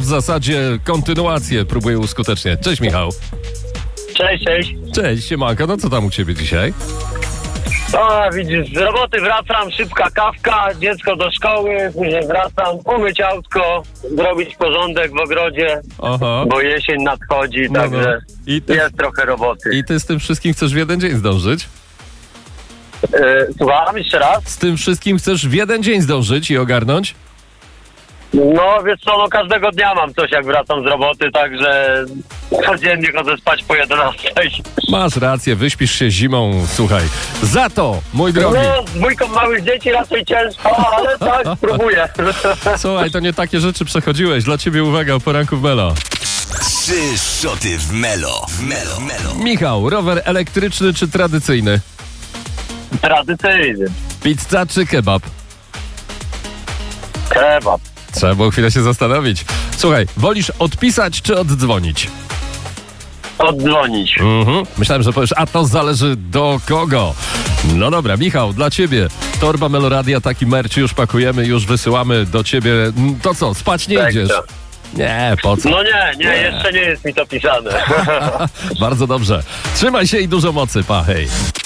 zasadzie kontynuację próbuję uskuteczniać. Cześć, Michał. Cześć, cześć. Cześć, siemanko. No co tam u ciebie dzisiaj? O, widzisz, z roboty wracam, szybka kawka, dziecko do szkoły, później wracam, umyć autko, zrobić porządek w ogrodzie, Aha. bo jesień nadchodzi, No, także I ty, jest trochę roboty. I ty z tym wszystkim chcesz w jeden dzień zdążyć? Słucham jeszcze raz? Z tym wszystkim chcesz w jeden dzień zdążyć i ogarnąć? No wiesz co, no każdego dnia mam coś jak wracam z roboty, także codziennie chodzę spać po 11. Masz rację, wyśpisz się zimą, słuchaj. Za to, mój drogi, No, z dwójką małych dzieci raczej ciężko, ale tak, spróbuję. słuchaj, to nie takie rzeczy przechodziłeś. Dla ciebie uwaga, o poranku w Melo. 3 szoty w Melo. Michał, rower elektryczny czy tradycyjny? Tradycyjny. Pizza czy kebab? Kebab. Trzeba było chwilę się zastanowić. Słuchaj, wolisz odpisać czy oddzwonić? Oddzwonić. Myślałem, że powiesz, a to zależy do kogo. No dobra, Michał, dla ciebie torba Meloradia, taki merch już pakujemy, już wysyłamy do ciebie. To co, spać nie Tak, idziesz? tak. Nie, po co? No nie, jeszcze nie jest mi to pisane. Bardzo dobrze. Trzymaj się i dużo mocy, pa, hej.